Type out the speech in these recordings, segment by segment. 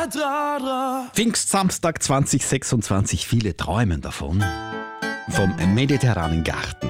Pfingstsamstag 2026, viele träumen davon. Vom mediterranen Garten.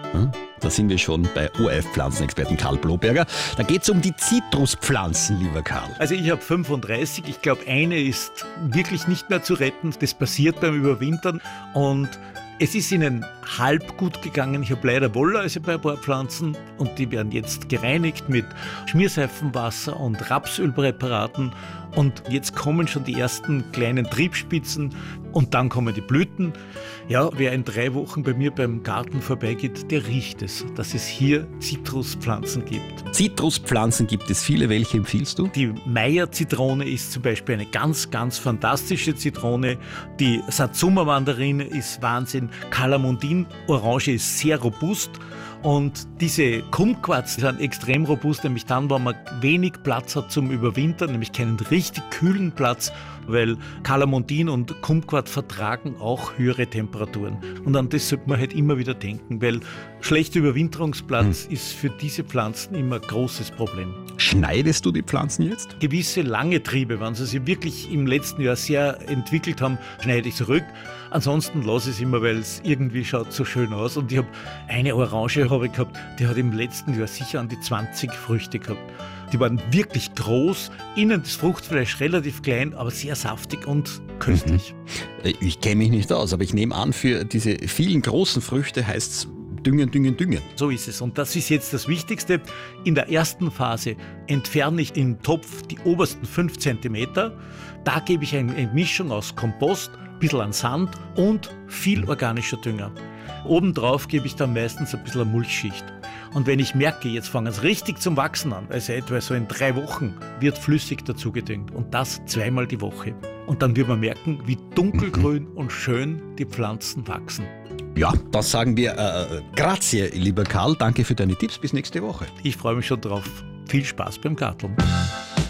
Da sind wir schon bei ORF-Pflanzenexperten Karl Bloberger. Da geht es um die Zitruspflanzen, lieber Karl. Also ich habe 35, ich glaube, eine ist wirklich nicht mehr zu retten. Das passiert beim Überwintern und es ist ihnen halb gut gegangen. Ich habe leider Wollläuse bei ein paar Pflanzen und die werden jetzt gereinigt mit Schmierseifenwasser und Rapsölpräparaten. Und jetzt kommen schon die ersten kleinen Triebspitzen und dann kommen die Blüten. Ja, wer in 3 Wochen bei mir beim Garten vorbeigeht, der riecht es, dass es hier Zitruspflanzen gibt. Zitruspflanzen gibt es viele. Welche empfiehlst du? Die Meyer-Zitrone ist zum Beispiel eine ganz, ganz fantastische Zitrone. Die Satsuma-Mandarine ist Wahnsinn. Kalamundin-Orange ist sehr robust. Und diese Kumquats sind extrem robust, nämlich dann, wenn man wenig Platz hat zum Überwintern, nämlich keinen richtig kühlen Platz, weil Kalamundin und Kumquat vertragen auch höhere Temperaturen. Und an das sollte man halt immer wieder denken, weil schlechter Überwinterungsplatz ist für diese Pflanzen immer ein großes Problem. Schneidest du die Pflanzen jetzt? Gewisse lange Triebe, wenn sie sich wirklich im letzten Jahr sehr entwickelt haben, schneide ich zurück. Ansonsten lasse ich es immer, weil es irgendwie schaut so schön aus. Und ich habe eine Orange gehabt, die hat im letzten Jahr sicher an die 20 Früchte gehabt. Die waren wirklich groß, innen das Fruchtfleisch relativ klein, aber sehr saftig und köstlich. Ich kenne mich nicht aus, aber ich nehme an, für diese vielen großen Früchte heißt es düngen, düngen, düngen. So ist es. Und das ist jetzt das Wichtigste. In der ersten Phase entferne ich im Topf die obersten 5 cm. Da gebe ich eine Mischung aus Kompost, ein bisschen an Sand und viel organischer Dünger. Obendrauf gebe ich dann meistens ein bisschen eine Mulchschicht. Und wenn ich merke, jetzt fangen es richtig zum Wachsen an, also etwa so in 3 Wochen, wird flüssig dazu gedüngt. Und das 2-mal die Woche. Und dann wird man merken, wie dunkelgrün und schön die Pflanzen wachsen. Ja, das sagen wir. Grazie, lieber Karl. Danke für deine Tipps. Bis nächste Woche. Ich freue mich schon drauf. Viel Spaß beim Garteln.